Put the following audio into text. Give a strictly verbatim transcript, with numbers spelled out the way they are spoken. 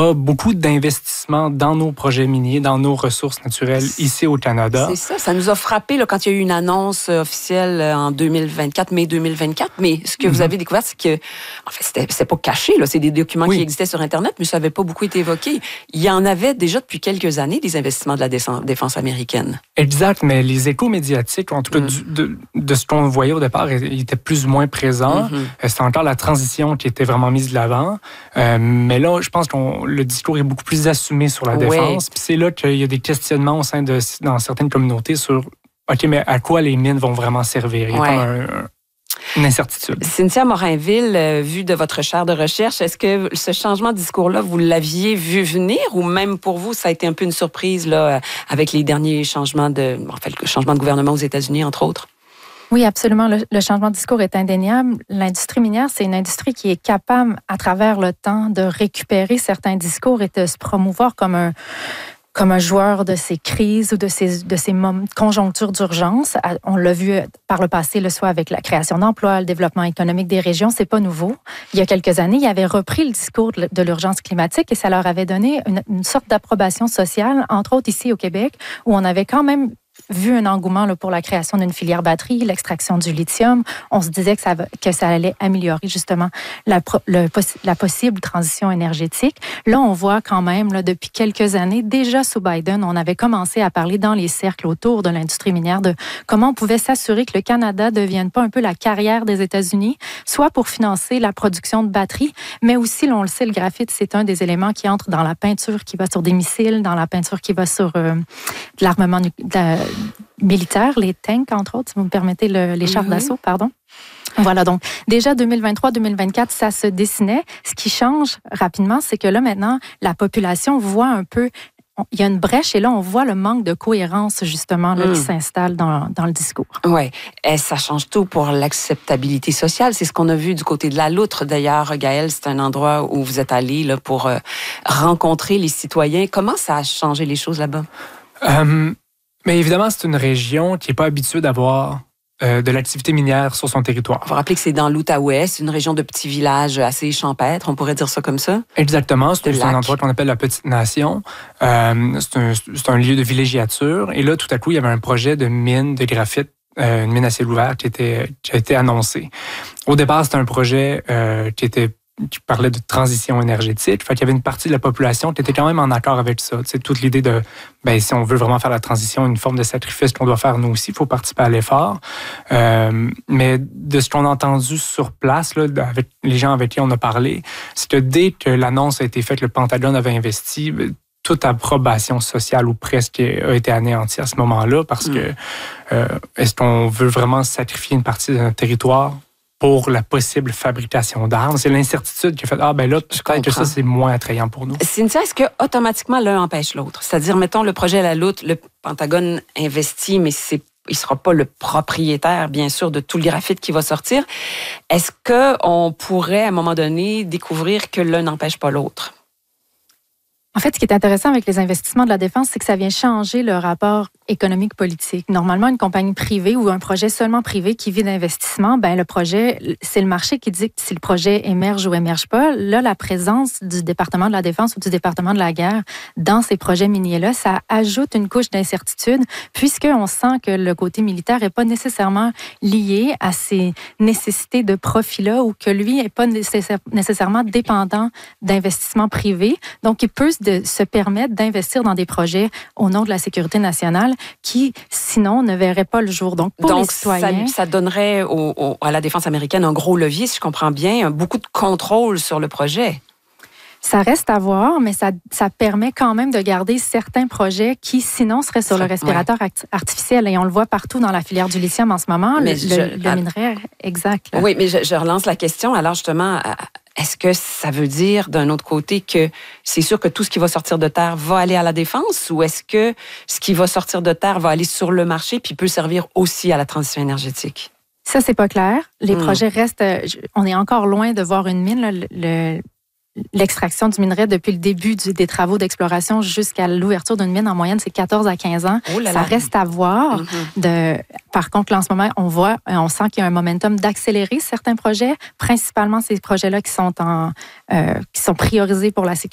pas beaucoup d'investissements dans nos projets miniers, dans nos ressources naturelles ici au Canada. C'est ça, ça nous a frappé là, quand il y a eu une annonce officielle en deux mille vingt-quatre, mai deux mille vingt-quatre, mais ce que mm-hmm. vous avez découvert, c'est que, en fait, c'était, c'était pas caché, là, c'est des documents oui. qui existaient sur Internet, mais ça n'avait pas beaucoup été évoqué. Il y en avait déjà depuis quelques années des investissements de la défense américaine. Exact, mais les échos médiatiques, en tout cas mm. du, de, de ce qu'on voyait au départ, ils étaient plus ou moins présents. Mm-hmm. C'était encore la transition qui était vraiment mise de l'avant. Euh, mais là, je pense que le discours est beaucoup plus assumé sur la défense. Oui. Puis c'est là qu'il y a des questionnements au sein de dans certaines communautés sur OK, mais à quoi les mines vont vraiment servir? Il y a ouais. comme un, un, une incertitude. Cynthia Morinville, euh, vue de votre chaire de recherche, est-ce que ce changement de discours-là, vous l'aviez vu venir ou même pour vous, ça a été un peu une surprise là, avec les derniers changements de, en fait, le changement de gouvernement aux États-Unis, entre autres? Oui, absolument. Le, le changement de discours est indéniable. L'industrie minière, c'est une industrie qui est capable, à travers le temps, de récupérer certains discours et de se promouvoir comme un, comme un joueur de ces crises ou de ces, de ces conjonctures d'urgence. On l'a vu par le passé, le soit avec la création d'emplois, le développement économique des régions, c'est pas nouveau. Il y a quelques années, ils avaient repris le discours de l'urgence climatique et ça leur avait donné une, une sorte d'approbation sociale, entre autres ici au Québec, où on avait quand même vu un engouement là, pour la création d'une filière batterie, l'extraction du lithium. On se disait que ça, que ça allait améliorer justement la, le, la possible transition énergétique. Là, on voit quand même, là, depuis quelques années, déjà sous Biden, on avait commencé à parler dans les cercles autour de l'industrie minière de comment on pouvait s'assurer que le Canada ne devienne pas un peu la carrière des États-Unis, soit pour financer la production de batteries, mais aussi, là, on le sait, le graphite, c'est un des éléments qui entre dans la peinture qui va sur des missiles, dans la peinture qui va sur euh, de l'armement nucléaire, militaires, les tanks, entre autres, si vous me permettez, le, les chars mm-hmm. d'assaut, pardon. Voilà, donc déjà deux mille vingt-trois deux mille vingt-quatre, ça se dessinait. Ce qui change rapidement, c'est que là, maintenant, la population voit un peu, il y a une brèche et là, on voit le manque de cohérence, justement, là, mm. qui s'installe dans, dans le discours. Oui, et ça change tout pour l'acceptabilité sociale. C'est ce qu'on a vu du côté de la Loutre. D'ailleurs, Gaëlle, c'est un endroit où vous êtes allé là, pour euh, rencontrer les citoyens. Comment ça a changé les choses là-bas? Um... Mais évidemment, c'est une région qui n'est pas habituée d'avoir euh, de l'activité minière sur son territoire. Il faut rappeler que c'est dans l'Outaouais, c'est une région de petits villages assez champêtres, on pourrait dire ça comme ça? Exactement, c'est, c'est un endroit qu'on appelle la Petite Nation. Euh, c'est, un, c'est un lieu de villégiature. Et là, tout à coup, il y avait un projet de mine de graphite, euh, une mine à ciel ouvert qui, était, qui a été annoncé. Au départ, c'était un projet euh, qui était qui parlait de transition énergétique. Fait qu'il y avait une partie de la population qui était quand même en accord avec ça. Tu sais, toute l'idée de, ben, si on veut vraiment faire la transition, une forme de sacrifice qu'on doit faire nous aussi, il faut participer à l'effort. Euh, mais de ce qu'on a entendu sur place, là, avec les gens avec qui on a parlé, c'est que dès que l'annonce a été faite, le Pentagone avait investi, toute approbation sociale ou presque a été anéantie à ce moment-là parce que mm. euh, est-ce qu'on veut vraiment sacrifier une partie de notre territoire pour la possible fabrication d'armes? C'est l'incertitude qui a fait « Ah, ben là, peut-être que ça, c'est moins attrayant pour nous. » Cynthia, est-ce que automatiquement l'un empêche l'autre? C'est-à-dire, mettons, le projet à la Loutre, le Pentagone investit, mais c'est, il ne sera pas le propriétaire, bien sûr, de tout le graphite qui va sortir. Est-ce qu'on pourrait, à un moment donné, découvrir que l'un n'empêche pas l'autre? En fait, ce qui est intéressant avec les investissements de la défense, c'est que ça vient changer le rapport économique-politique. Normalement, une compagnie privée ou un projet seulement privé qui vit d'investissement, ben le projet, c'est le marché qui dicte si le projet émerge ou émerge pas. Là, la présence du département de la Défense ou du département de la Guerre dans ces projets miniers-là, ça ajoute une couche d'incertitude puisqu'on sent que le côté militaire n'est pas nécessairement lié à ces nécessités de profit-là ou que lui n'est pas nécessaire, nécessairement dépendant d'investissements privés. Donc, il peut de se permettre d'investir dans des projets au nom de la sécurité nationale qui, sinon, ne verraient pas le jour. Donc, pour Donc, les citoyens... Ça, ça donnerait au, au, à la défense américaine un gros levier, si je comprends bien, beaucoup de contrôle sur le projet. Ça reste à voir, mais ça, ça permet quand même de garder certains projets qui, sinon, seraient sur le respirateur ouais. artificiel. Et on le voit partout dans la filière du lithium en ce moment, mais le, je, le minerai exact. Là. Oui, mais je, je relance la question. Alors, justement... Est-ce que ça veut dire, d'un autre côté, que c'est sûr que tout ce qui va sortir de terre va aller à la défense ou est-ce que ce qui va sortir de terre va aller sur le marché puis peut servir aussi à la transition énergétique? Ça, c'est pas clair. Les mmh. projets restent... On est encore loin de voir une mine. Là, le, l'extraction du minerai depuis le début du, des travaux d'exploration jusqu'à l'ouverture d'une mine, en moyenne, c'est quatorze à quinze ans. Oh là là. Ça reste à voir. Mm-hmm. De, par contre, là, en ce moment, on voit, on sent qu'il y a un momentum d'accélérer certains projets, principalement ces projets-là qui sont en, euh, qui sont priorisés pour la sécurité